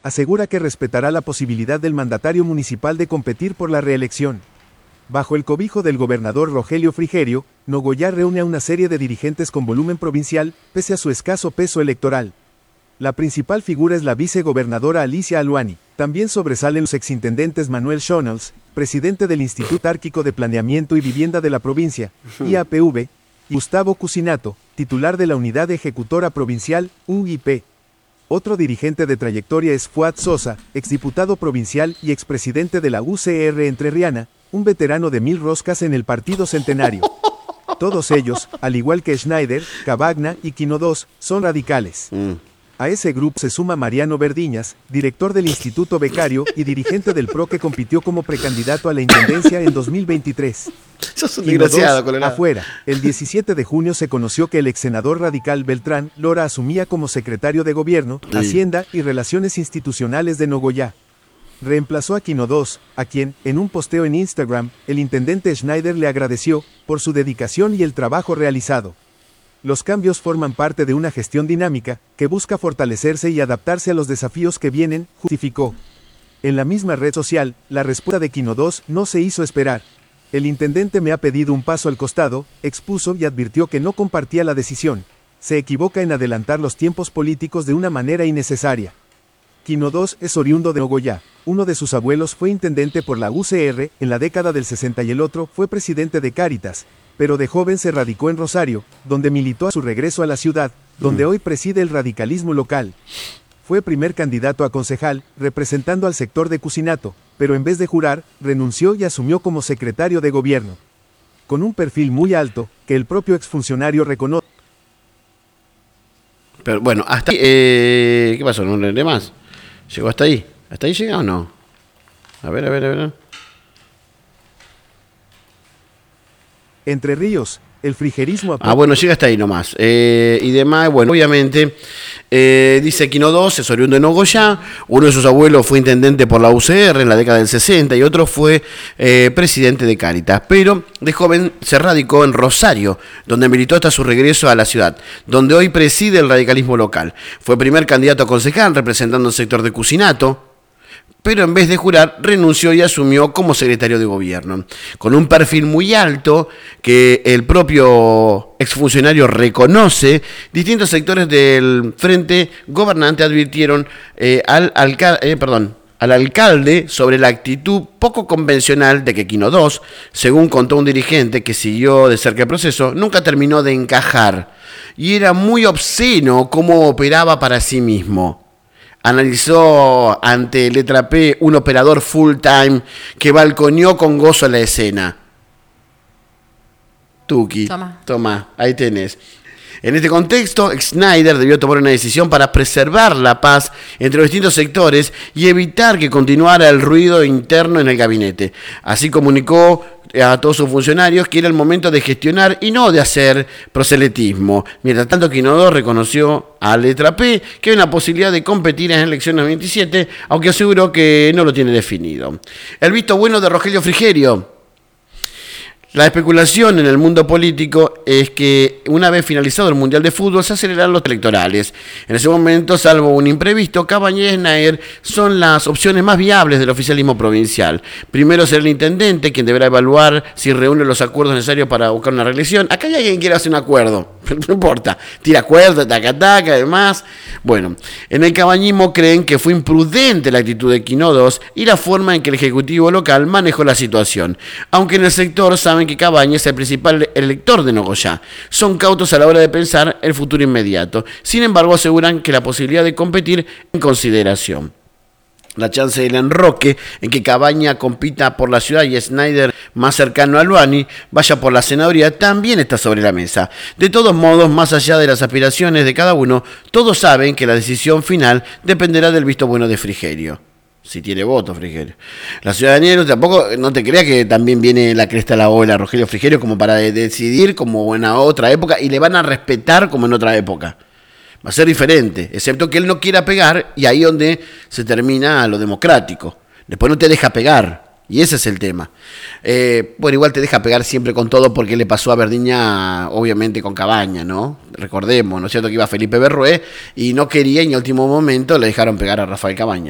asegura que respetará la posibilidad del mandatario municipal de competir por la reelección. Bajo el cobijo del gobernador Rogelio Frigerio, Nogoyá reúne a una serie de dirigentes con volumen provincial, pese a su escaso peso electoral. La principal figura es la vicegobernadora Alicia Aluani. También sobresalen los exintendentes Manuel Schonels, presidente del Instituto Árquico de Planeamiento y Vivienda de la provincia, IAPV, y Gustavo Cusinato, titular de la Unidad Ejecutora Provincial, UIP. Otro dirigente de trayectoria es Fuad Sosa, exdiputado provincial y expresidente de la UCR Entrerriana, un veterano de 1000 roscas en el Partido Centenario. Todos ellos, al igual que Schneider, Cavagna y Quino II, son radicales. A ese grupo se suma Mariano Verdiñas, director del Instituto Becario y dirigente del PRO que compitió como precandidato a la intendencia en 2023. Sos un desgraciado, Colorado. Afuera, el 17 de junio se conoció que el ex senador radical Beltrán Lora asumía como secretario de Gobierno, Hacienda y Relaciones Institucionales de Nogoyá. Reemplazó a Quino II, a quien, en un posteo en Instagram, el intendente Schneider le agradeció por su dedicación y el trabajo realizado. Los cambios forman parte de una gestión dinámica, que busca fortalecerse y adaptarse a los desafíos que vienen, justificó. En la misma red social, la respuesta de Quino II no se hizo esperar. El intendente me ha pedido un paso al costado, expuso y advirtió que no compartía la decisión. Se equivoca en adelantar los tiempos políticos de una manera innecesaria. Quino II es oriundo de Nogoyá. Uno de sus abuelos fue intendente por la UCR en la década del 60 y el otro fue presidente de Cáritas, pero de joven se radicó en Rosario, donde militó a su regreso a la ciudad, donde hoy preside el radicalismo local. Fue primer candidato a concejal, representando al sector de Cusinato, pero en vez de jurar, renunció y asumió como secretario de gobierno. Con un perfil muy alto, que el propio exfuncionario reconoce. Pero bueno, hasta ahí, ¿qué pasó? ¿No le más? ¿Llegó hasta ahí? ¿Hasta ahí llega o no? A ver. Entre Ríos, el frigerismo... Bueno, llega hasta ahí nomás. Y demás, bueno, obviamente, dice Quino II, es oriundo de Nogoyá. Uno de sus abuelos fue intendente por la UCR en la década del 60 y otro fue presidente de Cáritas. Pero de joven se radicó en Rosario, donde militó hasta su regreso a la ciudad, donde hoy preside el radicalismo local. Fue primer candidato a concejal representando el sector de Cusinato, pero en vez de jurar, renunció y asumió como secretario de gobierno. Con un perfil muy alto, que el propio exfuncionario reconoce, distintos sectores del frente gobernante advirtieron al alcalde sobre la actitud poco convencional de que Quino II, según contó un dirigente que siguió de cerca el proceso, nunca terminó de encajar. Y era muy obsceno cómo operaba para sí mismo. Analizó ante Letra P un operador full time que balconeó con gozo la escena. Tuki, toma, ahí tenés. En este contexto, Schneider debió tomar una decisión para preservar la paz entre los distintos sectores y evitar que continuara el ruido interno en el gabinete. Así comunicó a todos sus funcionarios que era el momento de gestionar y no de hacer proselitismo. Mientras tanto, Quino II reconoció a Letra P que hay una posibilidad de competir en las elecciones 27, aunque aseguró que no lo tiene definido. El visto bueno de Rogelio Frigerio. La especulación en el mundo político es que una vez finalizado el Mundial de Fútbol se acelerarán los electorales. En ese momento, salvo un imprevisto, Cabañez y Schneider son las opciones más viables del oficialismo provincial. Primero será el intendente, quien deberá evaluar si reúne los acuerdos necesarios para buscar una reelección. Acá hay alguien que quiere hacer un acuerdo, no importa, tira acuerdos, taca, además. Bueno, en el cabañismo creen que fue imprudente la actitud de Quino II y la forma en que el Ejecutivo local manejó la situación. Aunque en el sector saben que Cabañez es el principal elector de Nogoyá. Son cautos a la hora de pensar el futuro inmediato. Sin embargo, aseguran que la posibilidad de competir en consideración. La chance del enroque en que Cabaña compita por la ciudad y Schneider, más cercano a Aluani, vaya por la senaduría, también está sobre la mesa. De todos modos, más allá de las aspiraciones de cada uno, todos saben que la decisión final dependerá del visto bueno de Frigerio. Si tiene voto, Frigerio. La ciudadanía tampoco, no te creas que también viene la cresta a la ola Rogelio Frigerio como para decidir como en otra época y le van a respetar como en otra época. Va a ser diferente, excepto que él no quiera pegar y ahí donde se termina lo democrático. Después no te deja pegar y ese es el tema. Bueno, igual te deja pegar siempre con todo porque le pasó a Verdiña, obviamente con Cabaña, ¿no? Recordemos, ¿no es cierto? Que iba Felipe Berrué y no quería y en el último momento le dejaron pegar a Rafael Cabaña.